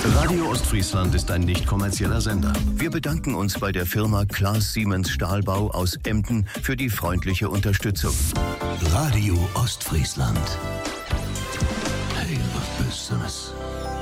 Radio Ostfriesland ist ein nicht kommerzieller Sender. Wir bedanken uns bei der Firma Klaas Siemens Stahlbau aus Emden für die freundliche Unterstützung. Radio Ostfriesland. Hey, was Besseres.